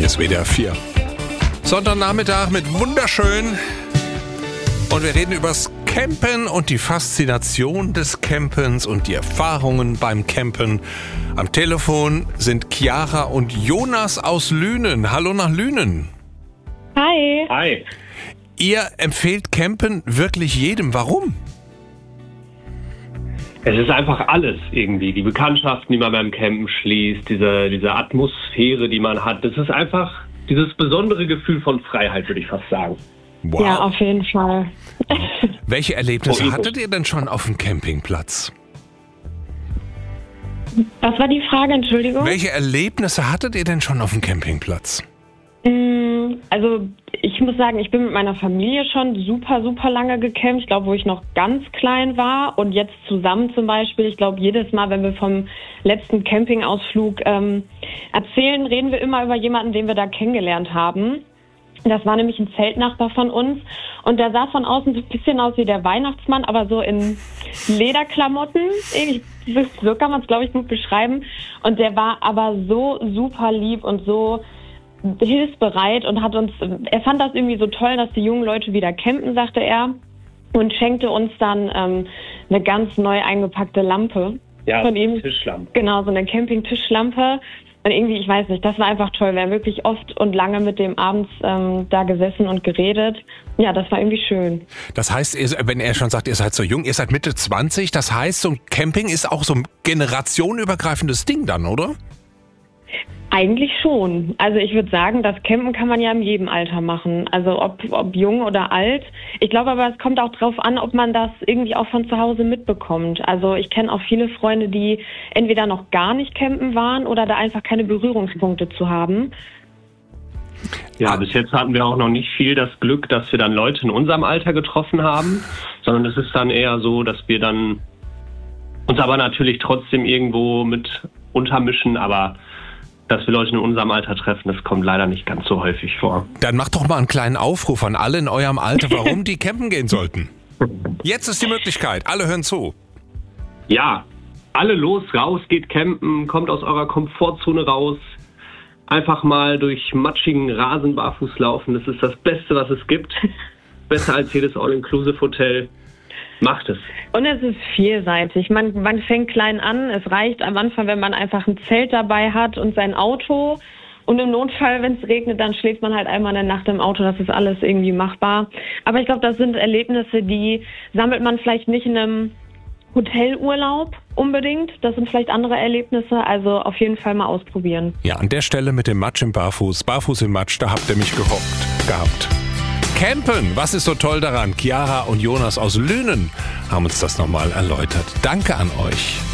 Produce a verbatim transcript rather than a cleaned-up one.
ist W D R vier. Sonntagnachmittag mit wunderschön. Und wir reden übers Campen und die Faszination des Campens und die Erfahrungen beim Campen. Am Telefon sind Chiara und Jonas aus Lünen. Hallo nach Lünen. Hi. Hi. Ihr empfehlt Campen wirklich jedem. Warum? Es ist einfach alles irgendwie. Die Bekanntschaften, die man beim Campen schließt, diese, diese Atmosphäre, die man hat. Das ist einfach dieses besondere Gefühl von Freiheit, würde ich fast sagen. Wow. Ja, auf jeden Fall. Welche Erlebnisse Oh, hattet ihr denn schon auf dem Campingplatz? Was war die Frage, Entschuldigung? Welche Erlebnisse hattet ihr denn schon auf dem Campingplatz? Mm, Also ich muss sagen, ich bin mit meiner Familie schon super, super lange gecampt. Ich glaube, wo ich noch ganz klein war und jetzt zusammen zum Beispiel. Ich glaube, jedes Mal, wenn wir vom letzten Campingausflug ähm, erzählen, reden wir immer über jemanden, den wir da kennengelernt haben. Das war nämlich ein Zeltnachbar von uns und der sah von außen so ein bisschen aus wie der Weihnachtsmann, aber so in Lederklamotten. Irgendwie, so kann man es, glaube ich, gut beschreiben. Und der war aber so super lieb und so hilfsbereit und hat uns, er fand das irgendwie so toll, dass die jungen Leute wieder campen, sagte er, und schenkte uns dann ähm, eine ganz neu eingepackte Lampe. Ja, von ihm. Tischlampe. Genau, so eine Campingtischlampe. Und irgendwie, ich weiß nicht, das war einfach toll. Wir haben wirklich oft und lange mit dem abends ähm, da gesessen und geredet. Ja, das war irgendwie schön. Das heißt, ihr, wenn er schon sagt, ihr seid so jung, ihr seid Mitte zwanzig, das heißt, so ein Camping ist auch so ein generationenübergreifendes Ding dann, oder? Eigentlich schon. Also ich würde sagen, das Campen kann man ja in jedem Alter machen. Also ob, ob jung oder alt. Ich glaube aber, es kommt auch drauf an, ob man das irgendwie auch von zu Hause mitbekommt. Also ich kenne auch viele Freunde, die entweder noch gar nicht campen waren oder da einfach keine Berührungspunkte zu haben. Ja, bis jetzt hatten wir auch noch nicht viel das Glück, dass wir dann Leute in unserem Alter getroffen haben, sondern es ist dann eher so, dass wir dann uns aber natürlich trotzdem irgendwo mit untermischen, aber dass wir Leute in unserem Alter treffen, das kommt leider nicht ganz so häufig vor. Dann macht doch mal einen kleinen Aufruf an alle in eurem Alter, warum die campen gehen sollten. Jetzt ist die Möglichkeit, alle hören zu. Ja, alle los, raus, geht campen, kommt aus eurer Komfortzone raus. Einfach mal durch matschigen Rasen barfuß laufen, das ist das Beste, was es gibt. Besser als jedes All-Inclusive-Hotel. Macht es. Und es ist vielseitig. Man, man fängt klein an. Es reicht am Anfang, wenn man einfach ein Zelt dabei hat und sein Auto. Und im Notfall, wenn es regnet, dann schläft man halt einmal eine Nacht im Auto. Das ist alles irgendwie machbar. Aber ich glaube, das sind Erlebnisse, die sammelt man vielleicht nicht in einem Hotelurlaub unbedingt. Das sind vielleicht andere Erlebnisse. Also auf jeden Fall mal ausprobieren. Ja, an der Stelle mit dem Matsch im Barfuß, Barfuß im Matsch, da habt ihr mich gehockt gehabt. Campen, was ist so toll daran? Chiara und Jonas aus Lünen haben uns das nochmal erläutert. Danke an euch.